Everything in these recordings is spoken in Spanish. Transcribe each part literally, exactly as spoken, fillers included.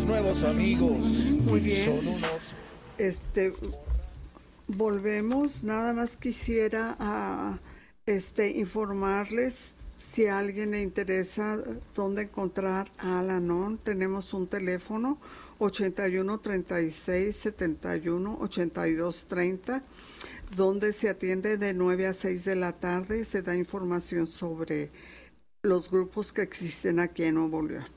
nuevos amigos. Muy bien. Son unos... Este, volvemos. Nada más quisiera a, este, informarles si a alguien le interesa dónde encontrar a Al-Anon. Tenemos un teléfono ochenta y uno, treinta y seis, setenta y uno, ochenta y dos, treinta, donde se atiende de nueve a seis de la tarde. Se da información sobre los grupos que existen aquí en Nuevo León.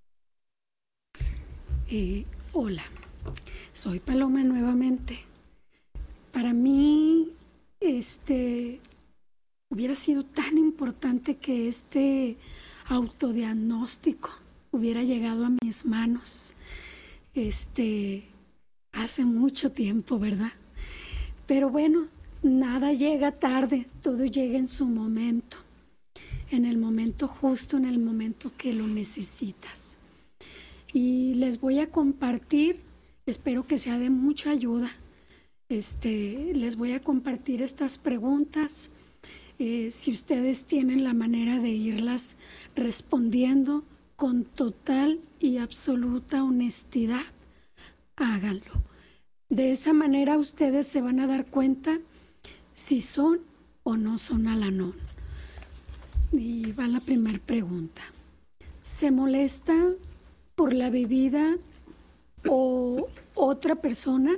Eh, hola, soy Paloma nuevamente. Para mí, este, hubiera sido tan importante que este autodiagnóstico hubiera llegado a mis manos, este, hace mucho tiempo, ¿verdad? Pero bueno, nada llega tarde, todo llega en su momento, en el momento justo, en el momento que lo necesitas. Y les voy a compartir, espero que sea de mucha ayuda, este, les voy a compartir estas preguntas. Eh, si ustedes tienen la manera de irlas respondiendo con total y absoluta honestidad, háganlo. De esa manera ustedes se van a dar cuenta si son o no son Al-Anon. Y va la primera pregunta. ¿Se molesta por la bebida o otra persona?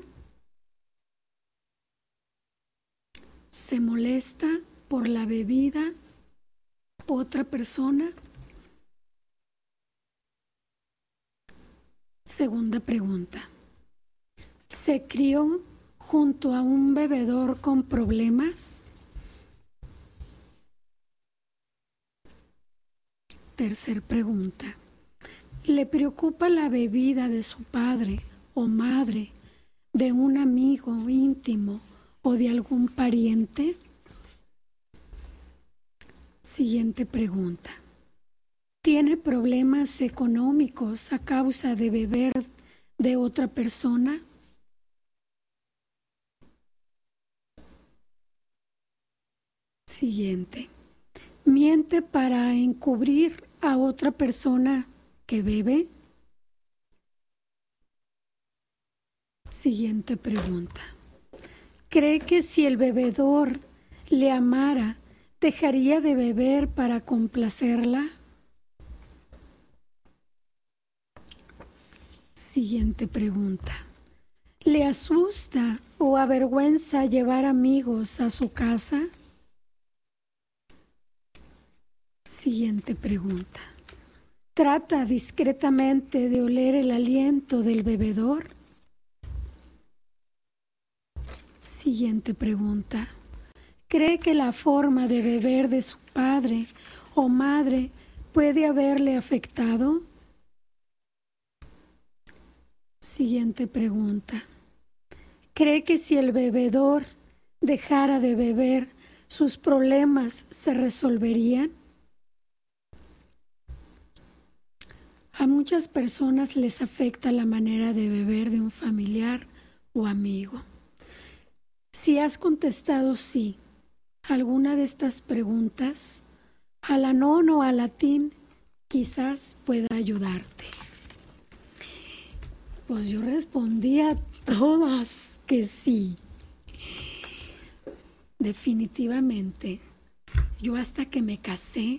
¿Se molesta por la bebida otra persona? Segunda pregunta. ¿Se crió junto a un bebedor con problemas? Tercer pregunta. ¿Le preocupa la bebida de su padre o madre, de un amigo íntimo o de algún pariente? Siguiente pregunta. ¿Tiene problemas económicos a causa de beber de otra persona? Siguiente. ¿Miente para encubrir a otra persona que bebe? Siguiente pregunta. ¿Cree que si el bebedor le amara, dejaría de beber para complacerla? Siguiente pregunta. ¿Le asusta o avergüenza llevar amigos a su casa? Siguiente pregunta. ¿Trata discretamente de oler el aliento del bebedor? Siguiente pregunta. ¿Cree que la forma de beber de su padre o madre puede haberle afectado? Siguiente pregunta. ¿Cree que si el bebedor dejara de beber, sus problemas se resolverían? A muchas personas les afecta la manera de beber de un familiar o amigo. Si has contestado sí a alguna de estas preguntas, Al-Anon o Al-Latín quizás pueda ayudarte. Pues yo respondí a todas que sí. Definitivamente, yo hasta que me casé,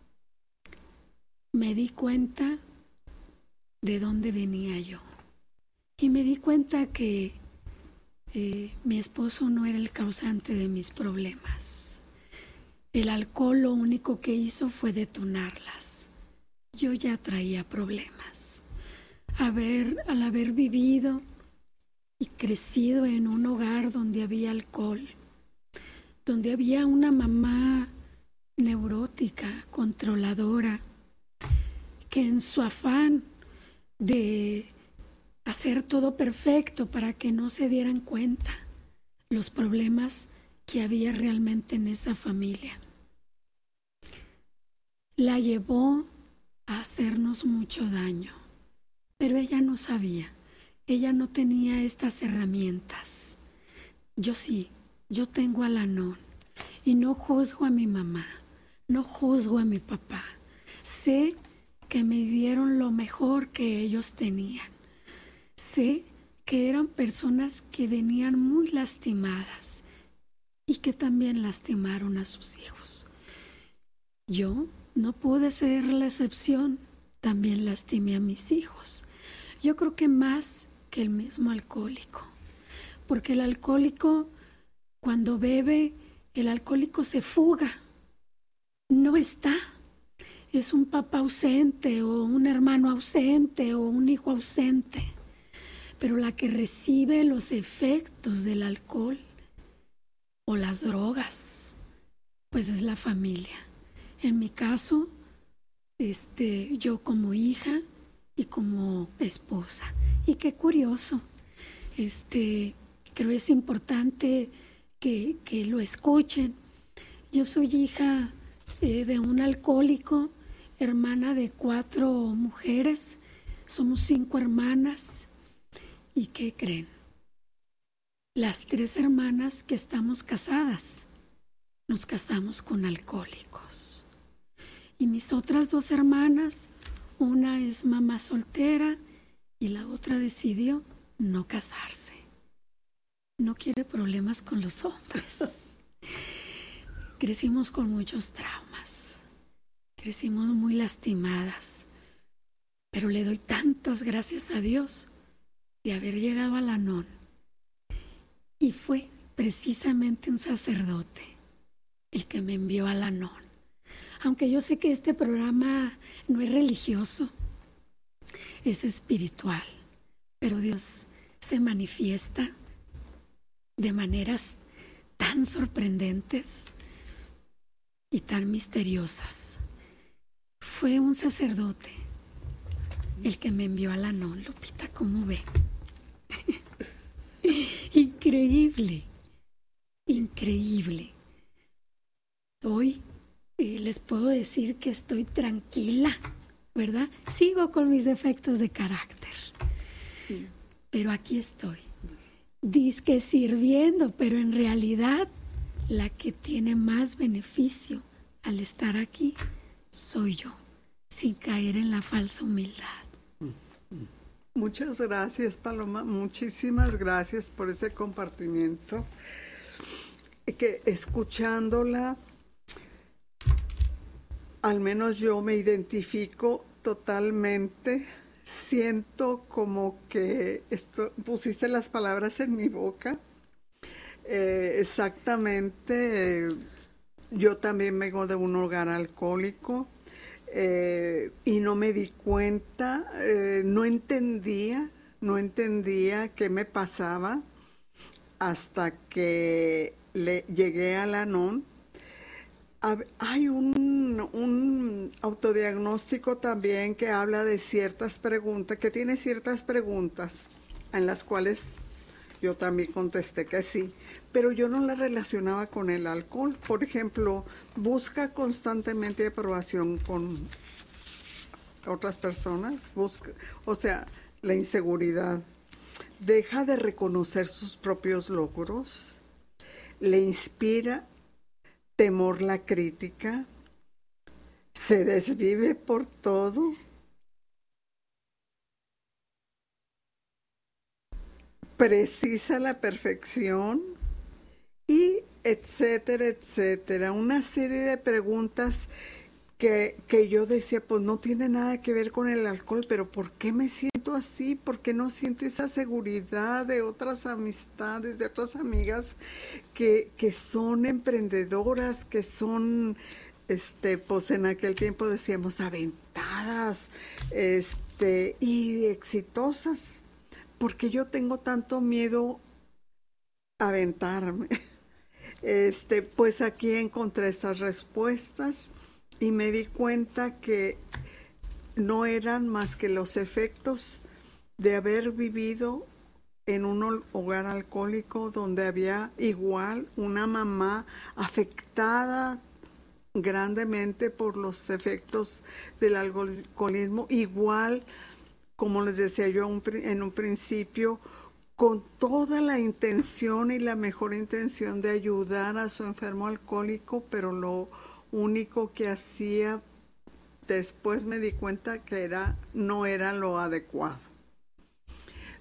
me di cuenta de dónde venía yo. Y me di cuenta que eh, mi esposo no era el causante de mis problemas. El alcohol lo único que hizo fue detonarlas. Yo ya traía problemas. Haber, al haber vivido y crecido en un hogar donde había alcohol, donde había una mamá neurótica, controladora, que en su afán de hacer todo perfecto para que no se dieran cuenta los problemas que había realmente en esa familia, la llevó a hacernos mucho daño. Pero ella no sabía, ella no tenía estas herramientas. Yo sí, yo tengo Al-Anon y no juzgo a mi mamá, no juzgo a mi papá. Sé que me dieron lo mejor que ellos tenían, sé que eran personas que venían muy lastimadas y que también lastimaron a sus hijos. Yo no pude ser la excepción, también lastimé a mis hijos. Yo creo que más que el mismo alcohólico, porque el alcohólico, cuando bebe, el alcohólico se fuga, no está. Es un papá ausente o un hermano ausente o un hijo ausente. Pero la que recibe los efectos del alcohol o las drogas, pues es la familia. En mi caso, este, yo como hija y como esposa. Y qué curioso, este, creo es importante que, que lo escuchen. Yo soy hija eh, de un alcohólico, hermana de cuatro mujeres, somos cinco hermanas. ¿Y qué creen? Las tres hermanas que estamos casadas, nos casamos con alcohólicos. Y mis otras dos hermanas, una es mamá soltera y la otra decidió no casarse. No quiere problemas con los hombres. Crecimos con muchos traumas, crecimos muy lastimadas, pero le doy tantas gracias a Dios de haber llegado al Anon. Y fue precisamente un sacerdote el que me envió al Anon. Aunque yo sé que este programa no es religioso, es espiritual, pero Dios se manifiesta de maneras tan sorprendentes y tan misteriosas. Fue un sacerdote el que me envió al Anon. Lupita, ¿cómo ve? Increíble, increíble. Hoy eh, les puedo decir que estoy tranquila, ¿verdad? Sigo con mis defectos de carácter, sí, pero aquí estoy, dizque sirviendo, pero en realidad la que tiene más beneficio al estar aquí soy yo, sin caer en la falsa humildad. Muchas gracias, Paloma, muchísimas gracias por ese compartimiento, que escuchándola, al menos yo me identifico totalmente, siento como que esto, pusiste las palabras en mi boca, eh, exactamente, eh, yo también vengo de un hogar alcohólico, Eh, y no me di cuenta, eh, no entendía, no entendía qué me pasaba hasta que le llegué al Anon. Hay un, un autodiagnóstico también que habla de ciertas preguntas, que tiene ciertas preguntas en las cuales yo también contesté que sí, pero yo no la relacionaba con el alcohol. Por ejemplo, busca constantemente aprobación con otras personas, busca, o sea, la inseguridad. Deja de reconocer sus propios logros, le inspira temor la crítica, se desvive por todo, precisa la perfección y etcétera, etcétera. Una serie de preguntas que, que yo decía, pues no tiene nada que ver con el alcohol, pero ¿por qué me siento así? ¿Por qué no siento esa seguridad de otras amistades, de otras amigas que, que son emprendedoras, que son, este, pues en aquel tiempo decíamos aventadas, este, y exitosas? Porque yo tengo tanto miedo a aventarme. Este, pues aquí encontré esas respuestas y me di cuenta que no eran más que los efectos de haber vivido en un hogar alcohólico donde había igual una mamá afectada grandemente por los efectos del alcoholismo, igual, como les decía yo en un principio, con toda la intención y la mejor intención de ayudar a su enfermo alcohólico, pero lo único que hacía, después me di cuenta que era, no era lo adecuado.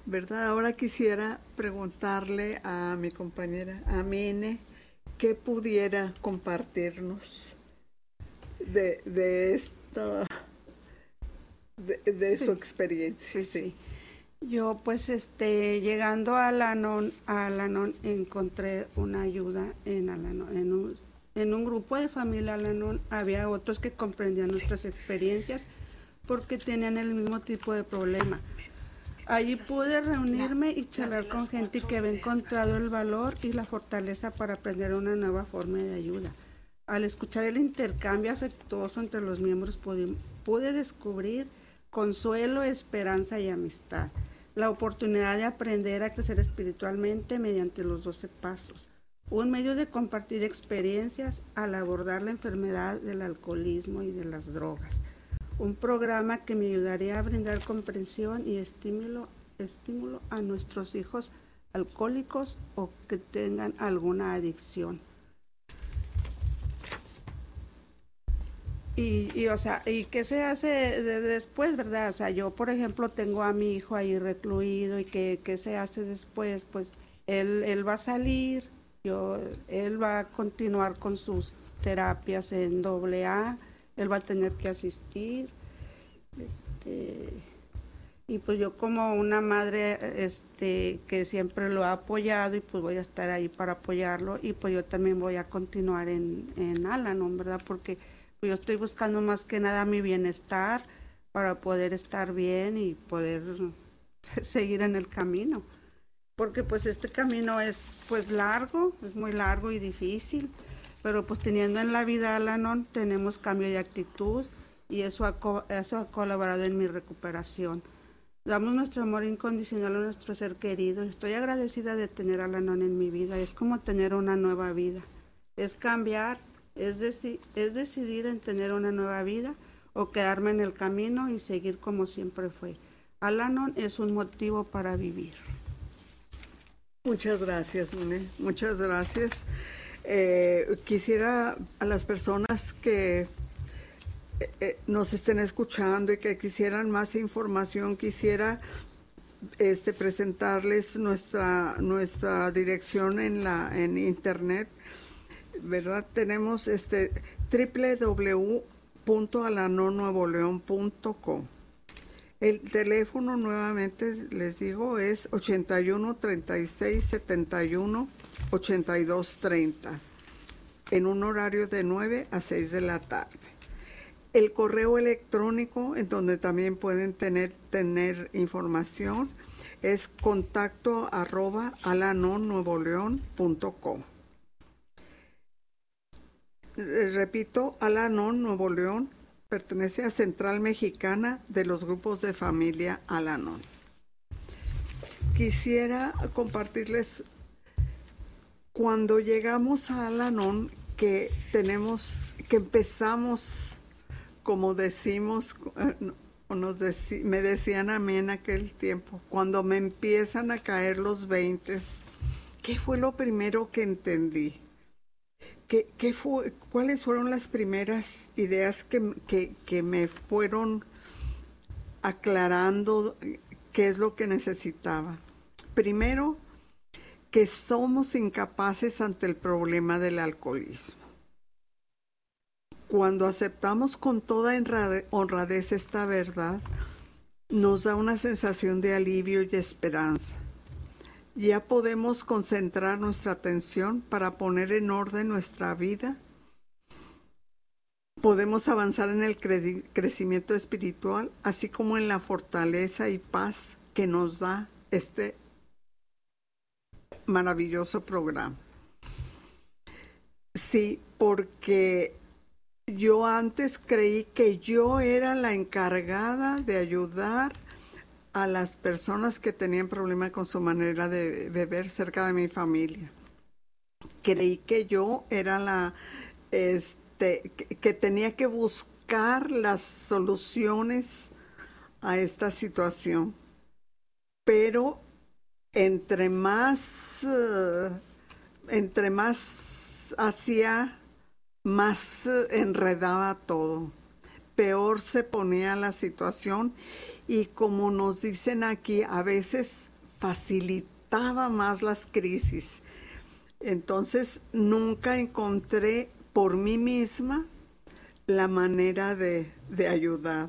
¿verdad? Ahora quisiera preguntarle a mi compañera Amine qué pudiera compartirnos de, de esto, de, de sí, su experiencia. Sí, sí, sí. Yo pues este llegando a Al-Anon, a Al-Anon encontré una ayuda en Al-Anon, en un, en un grupo de familia Al-Anon había otros que comprendían nuestras experiencias porque tenían el mismo tipo de problema. Allí pude reunirme y charlar con gente que había encontrado el valor y la fortaleza para aprender una nueva forma de ayuda. Al escuchar el intercambio afectuoso entre los miembros pude, pude descubrir consuelo, esperanza y amistad. La oportunidad de aprender a crecer espiritualmente mediante los doce pasos. Un medio de compartir experiencias al abordar la enfermedad del alcoholismo y de las drogas. Un programa que me ayudaría a brindar comprensión y estímulo, estímulo a nuestros hijos alcohólicos o que tengan alguna adicción. Y, y, o sea, ¿y qué se hace de, de después, verdad? O sea, yo, por ejemplo, tengo a mi hijo ahí recluido y ¿qué, qué se hace después? Pues él, él va a salir, yo, él va a continuar con sus terapias en doble A, él va a tener que asistir, este, y pues yo como una madre este, que siempre lo ha apoyado y pues voy a estar ahí para apoyarlo y pues yo también voy a continuar en, en Al-Anon, ¿verdad? Porque yo estoy buscando más que nada mi bienestar para poder estar bien y poder seguir en el camino. Porque pues este camino es pues largo, es muy largo y difícil, pero pues teniendo en la vida Al-Anon tenemos cambio de actitud y eso ha, co- eso ha colaborado en mi recuperación. Damos nuestro amor incondicional a nuestro ser querido. Estoy agradecida de tener Al-Anon en mi vida. Es como tener una nueva vida. Es cambiar. Es, deci- es decidir en tener una nueva vida o quedarme en el camino y seguir como siempre fue. Al-Anon es un motivo para vivir. Muchas gracias, Mune. Muchas gracias. Eh, quisiera a las personas que eh, nos estén escuchando y que quisieran más información, quisiera este, presentarles nuestra, nuestra dirección en, la, en internet. ¿Verdad? Tenemos este doble u doble u doble u punto alanon nuevo león punto com. El teléfono nuevamente les digo es ochenta y uno, treinta y seis, setenta y uno, ochenta y dos, treinta en un horario de nueve a seis de la tarde. El correo electrónico en donde también pueden tener, tener información es contacto arroba alanon nuevo león punto com. Repito, Al-Anon Nuevo León pertenece a Central Mexicana de los grupos de familia Al-Anon. Quisiera compartirles cuando llegamos a Al-Anon que tenemos, que empezamos, como decimos, o nos deci, me decían a mí en aquel tiempo, cuando me empiezan a caer los veintes, ¿qué fue lo primero que entendí? ¿Qué, qué fue, ¿Cuáles fueron las primeras ideas que, que, que me fueron aclarando qué es lo que necesitaba? Primero, que somos incapaces ante el problema del alcoholismo. Cuando aceptamos con toda honradez esta verdad, nos da una sensación de alivio y esperanza. Ya podemos concentrar nuestra atención para poner en orden nuestra vida. Podemos avanzar en el cre- crecimiento espiritual, así como en la fortaleza y paz que nos da este maravilloso programa. Sí, porque yo antes creí que yo era la encargada de ayudar a las personas que tenían problemas con su manera de beber cerca de mi familia. Creí que yo era la, este, que, que tenía que buscar las soluciones a esta situación. Pero entre más, uh, entre más hacía, más uh, enredaba todo. Peor se ponía la situación. Y como nos dicen aquí, a veces facilitaba más las crisis. Entonces nunca encontré por mí misma la manera de, de ayudar.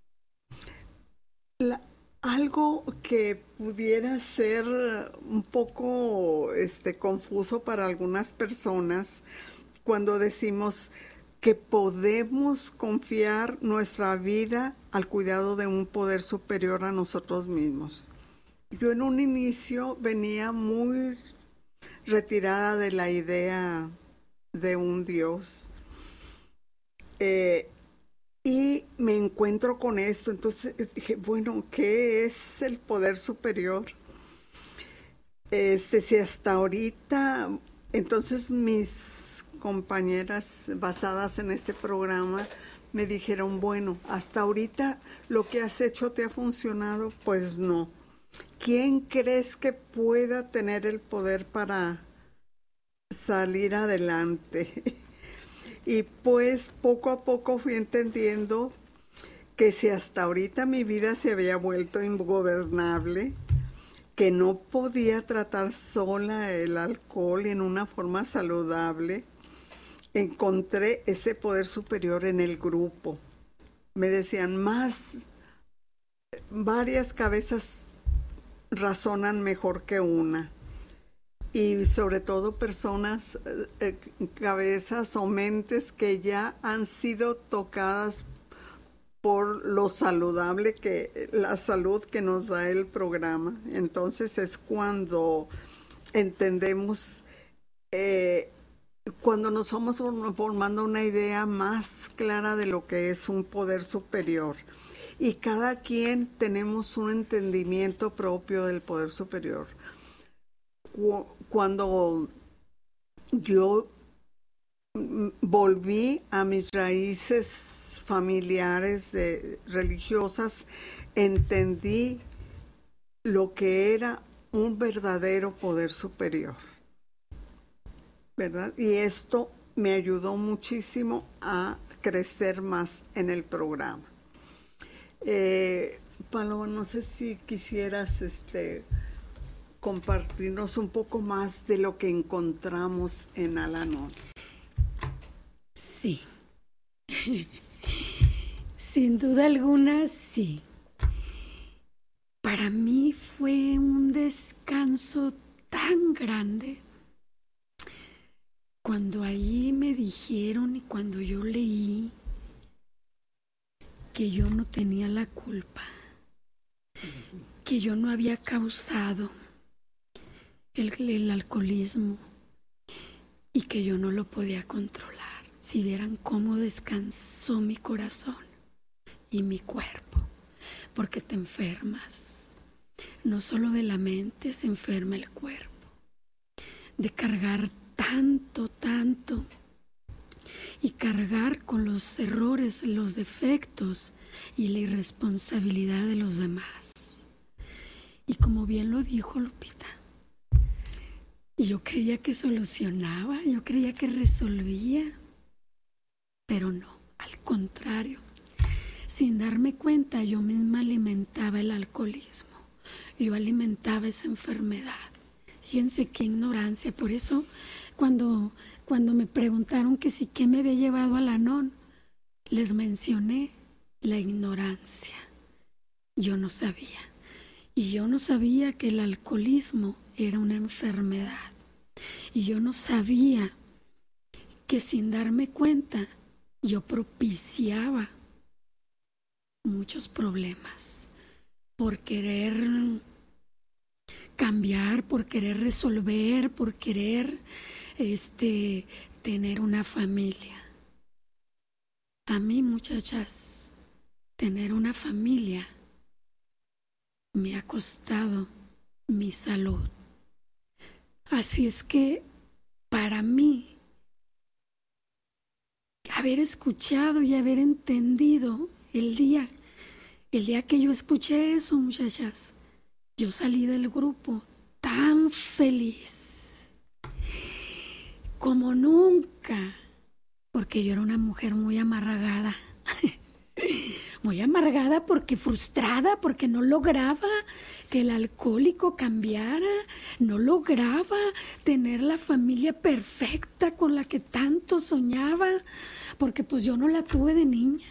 La, algo que pudiera ser un poco este, confuso para algunas personas cuando decimos que podemos confiar nuestra vida al cuidado de un poder superior a nosotros mismos. Yo en un inicio venía muy retirada de la idea de un Dios. Eh, y me encuentro con esto, entonces dije, bueno, ¿qué es el poder superior? Este, si hasta ahorita, entonces mis compañeras basadas en este programa me dijeron, bueno, hasta ahorita lo que has hecho te ha funcionado, pues no. ¿Quién crees que pueda tener el poder para salir adelante? Y pues poco a poco fui entendiendo que si hasta ahorita mi vida se había vuelto ingobernable, que no podía tratar sola el alcohol en una forma saludable, encontré ese poder superior en el grupo. Me decían, más, varias cabezas razonan mejor que una. Y sobre todo personas, eh, cabezas o mentes que ya han sido tocadas por lo saludable que, la salud que nos da el programa. Entonces es cuando entendemos, eh, cuando nos vamos formando una idea más clara de lo que es un poder superior. Y cada quien tenemos un entendimiento propio del poder superior. Cuando yo volví a mis raíces familiares de, religiosas, entendí lo que era un verdadero poder superior, ¿verdad? Y esto me ayudó muchísimo a crecer más en el programa. Eh, Paloma, no sé si quisieras este, compartirnos un poco más de lo que encontramos en Al-Anon. Sí. Sin duda alguna, sí. Para mí fue un descanso tan grande cuando allí me dijeron y cuando yo leí que yo no tenía la culpa, que yo no había causado el, el alcoholismo y que yo no lo podía controlar. Si vieran cómo descansó mi corazón y mi cuerpo, porque te enfermas, no solo de la mente, se enferma el cuerpo, de cargar tanto, tanto, y cargar con los errores, los defectos y la irresponsabilidad de los demás. Y como bien lo dijo Lupita, yo creía que solucionaba, yo creía que resolvía, pero no, al contrario. Sin darme cuenta, yo misma alimentaba el alcoholismo, yo alimentaba esa enfermedad. Fíjense qué ignorancia. Por eso, cuando, cuando me preguntaron que si qué me había llevado al Al-Anon, les mencioné la ignorancia. Yo no sabía. Y yo no sabía que el alcoholismo era una enfermedad. Y yo no sabía que sin darme cuenta, yo propiciaba muchos problemas por querer cambiar, por querer resolver, por querer este, tener una familia. A mí, muchachas, tener una familia me ha costado mi salud. Así es que para mí, haber escuchado y haber entendido el día, el día que yo escuché eso, muchachas, yo salí del grupo tan feliz como nunca, porque yo era una mujer muy amarragada, muy amargada porque frustrada, porque no lograba que el alcohólico cambiara, no lograba tener la familia perfecta con la que tanto soñaba, porque pues yo no la tuve de niña.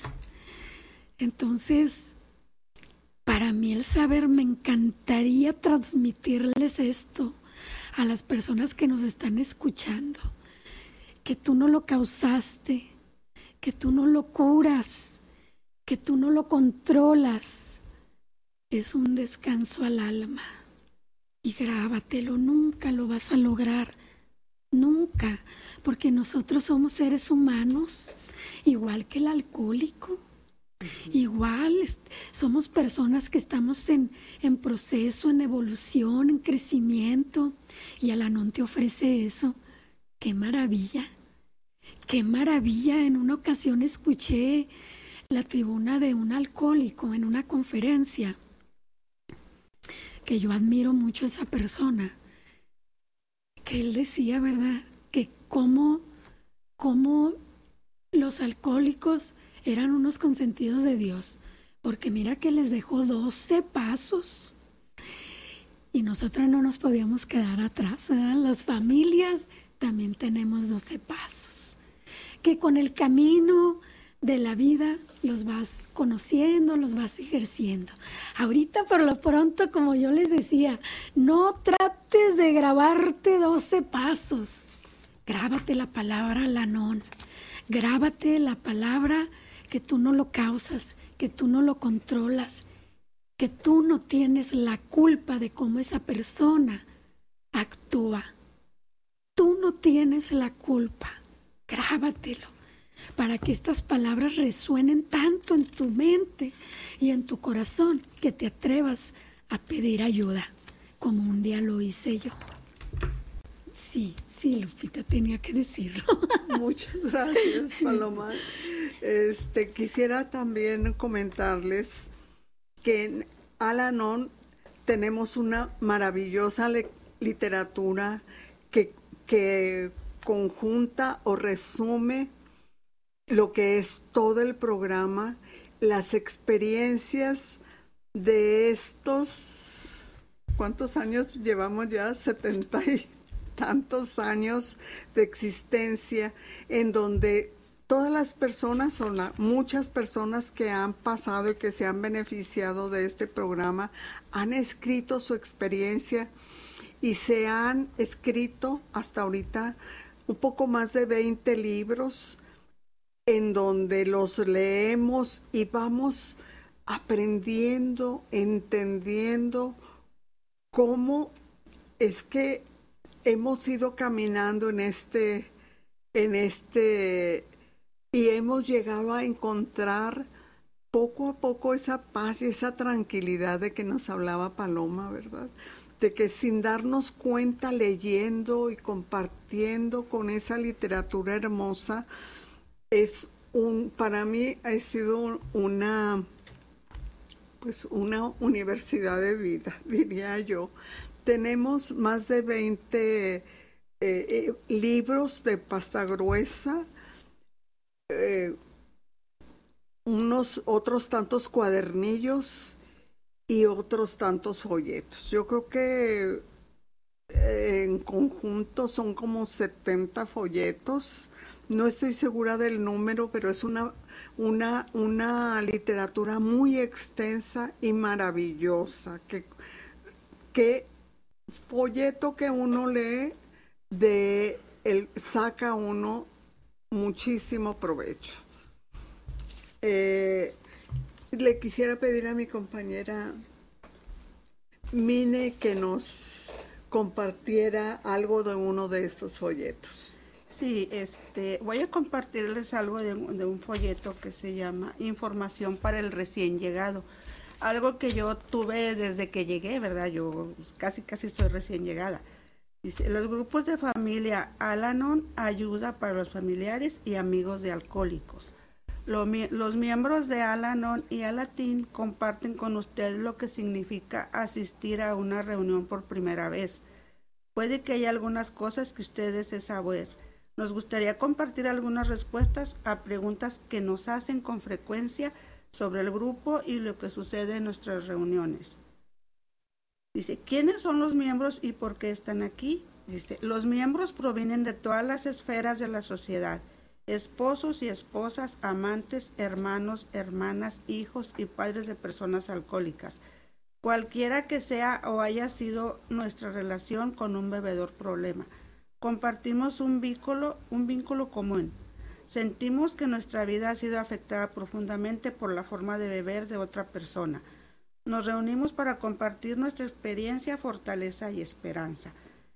Entonces, para mí el saber, me encantaría transmitirles esto a las personas que nos están escuchando, que tú no lo causaste, que tú no lo curas, que tú no lo controlas. Es un descanso al alma. Y grábatelo, nunca lo vas a lograr, nunca, porque nosotros somos seres humanos, igual que el alcohólico. Uh-huh. Igual somos personas que estamos en, en proceso, en evolución, en crecimiento, y Al-Anon te ofrece eso. ¡Qué maravilla! ¡Qué maravilla! En una ocasión escuché la tribuna de un alcohólico en una conferencia, que yo admiro mucho a esa persona, que él decía, ¿verdad?, que cómo, cómo los alcohólicos eran unos consentidos de Dios, porque mira que les dejó doce pasos y nosotras no nos podíamos quedar atrás, ¿verdad? Las familias también tenemos doce pasos, que con el camino de la vida los vas conociendo, los vas ejerciendo. Ahorita por lo pronto, como yo les decía, no trates de grabarte doce pasos, grábate la palabra Al-Anon, grábate la palabra que tú no lo causas, que tú no lo controlas, que tú no tienes la culpa de cómo esa persona actúa. Tú no tienes la culpa, grábatelo, para que estas palabras resuenen tanto en tu mente y en tu corazón que te atrevas a pedir ayuda, como un día lo hice yo. Sí, sí, Lupita, tenía que decirlo. Muchas gracias, Paloma. Este, quisiera también comentarles que en Al-Anon tenemos una maravillosa le- literatura que, que conjunta o resume lo que es todo el programa, las experiencias de estos, ¿cuántos años llevamos ya? Setenta y tantos años de existencia, en donde todas las personas o la, muchas personas que han pasado y que se han beneficiado de este programa han escrito su experiencia y se han escrito hasta ahorita un poco más de veinte libros en donde los leemos y vamos aprendiendo, entendiendo cómo es que hemos ido caminando en este, en este, y hemos llegado a encontrar poco a poco esa paz y esa tranquilidad de que nos hablaba Paloma, ¿verdad? De que sin darnos cuenta, leyendo y compartiendo con esa literatura hermosa, es un, para mí ha sido una, pues una universidad de vida, diría yo. Tenemos más de veinte eh, eh, libros de pasta gruesa, eh, unos otros tantos cuadernillos y otros tantos folletos. Yo creo que eh, en conjunto son como setenta folletos. No estoy segura del número, pero es una, una, una literatura muy extensa y maravillosa. Que, que folleto que uno lee, de el, saca uno muchísimo provecho. Eh, le quisiera pedir a mi compañera Mine que nos compartiera algo de uno de estos folletos. Sí, este, voy a compartirles algo de, de un folleto que se llama Información para el recién llegado. Algo que yo tuve desde que llegué, ¿verdad? Yo casi casi soy recién llegada. Dice, los grupos de familia Al-Anon ayuda para los familiares y amigos de alcohólicos. Lo, los miembros de Al-Anon y Alatín comparten con ustedes lo que significa asistir a una reunión por primera vez. Puede que haya algunas cosas que ustedes deseen saber. Nos gustaría compartir algunas respuestas a preguntas que nos hacen con frecuencia sobre el grupo y lo que sucede en nuestras reuniones. Dice, ¿quiénes son los miembros y por qué están aquí? Dice, los miembros provienen de todas las esferas de la sociedad, esposos y esposas, amantes, hermanos, hermanas, hijos y padres de personas alcohólicas, cualquiera que sea o haya sido nuestra relación con un bebedor problema. Compartimos un vínculo, un vínculo común. Sentimos que nuestra vida ha sido afectada profundamente por la forma de beber de otra persona. Nos reunimos para compartir nuestra experiencia, fortaleza y esperanza.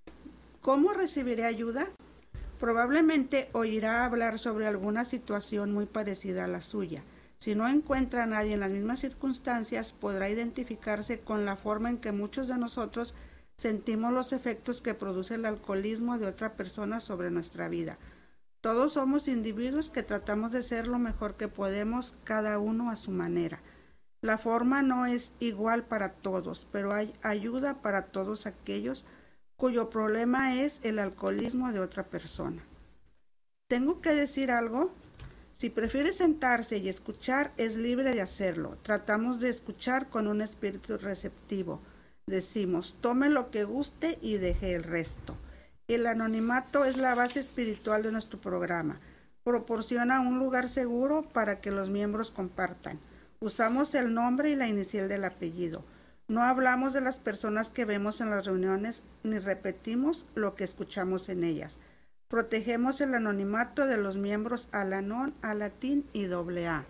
¿Cómo recibiré ayuda? Probablemente oirá hablar sobre alguna situación muy parecida a la suya. Si no encuentra a nadie en las mismas circunstancias, podrá identificarse con la forma en que muchos de nosotros sentimos los efectos que produce el alcoholismo de otra persona sobre nuestra vida. Todos somos individuos que tratamos de ser lo mejor que podemos, cada uno a su manera. La forma no es igual para todos, pero hay ayuda para todos aquellos cuyo problema es el alcoholismo de otra persona. ¿Tengo que decir algo? Si prefiere sentarse y escuchar, es libre de hacerlo. Tratamos de escuchar con un espíritu receptivo. Decimos, tome lo que guste y deje el resto. El anonimato es la base espiritual de nuestro programa. Proporciona un lugar seguro para que los miembros compartan. Usamos el nombre y la inicial del apellido. No hablamos de las personas que vemos en las reuniones ni repetimos lo que escuchamos en ellas. Protegemos el anonimato de los miembros Al-Anon, Alatín y doble A.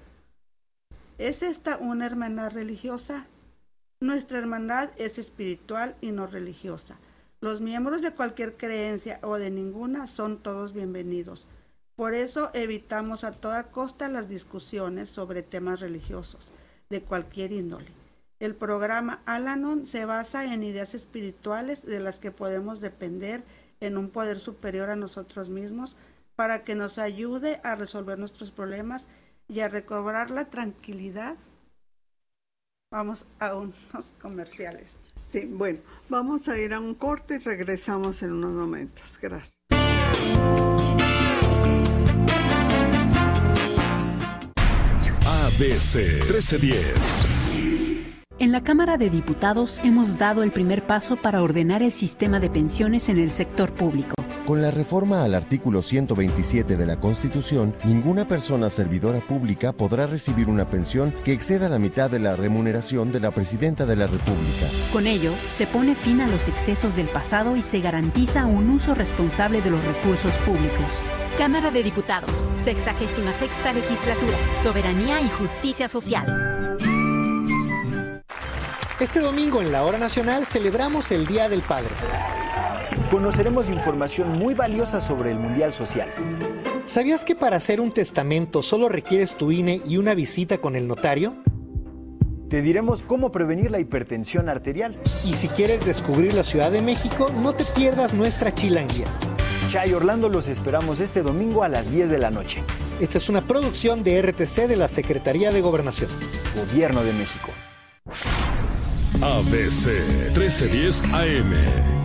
¿Es esta una hermandad religiosa? Nuestra hermandad es espiritual y no religiosa. Los miembros de cualquier creencia o de ninguna son todos bienvenidos. Por eso evitamos a toda costa las discusiones sobre temas religiosos, de cualquier índole. El programa Al-Anon se basa en ideas espirituales de las que podemos depender en un poder superior a nosotros mismos para que nos ayude a resolver nuestros problemas y a recobrar la tranquilidad. Vamos a unos comerciales. Sí, bueno, vamos a ir a un corte y regresamos en unos momentos. Gracias. A B C trece diez. En la Cámara de Diputados hemos dado el primer paso para ordenar el sistema de pensiones en el sector público. Con la reforma al artículo ciento veintisiete de la Constitución, ninguna persona servidora pública podrá recibir una pensión que exceda la mitad de la remuneración de la Presidenta de la República. Con ello, se pone fin a los excesos del pasado y se garantiza un uso responsable de los recursos públicos. Cámara de Diputados, sexagésima sexta legislatura, Soberanía y Justicia Social. Este domingo en la Hora Nacional celebramos el Día del Padre. Conoceremos información muy valiosa sobre el Mundial Social. ¿Sabías que para hacer un testamento solo requieres tu I N E y una visita con el notario? Te diremos cómo prevenir la hipertensión arterial. Y si quieres descubrir la Ciudad de México, no te pierdas nuestra chilanguía. Chay Orlando, los esperamos este domingo a las diez de la noche. Esta es una producción de R T C de la Secretaría de Gobernación. Gobierno de México. A B C trece diez A M.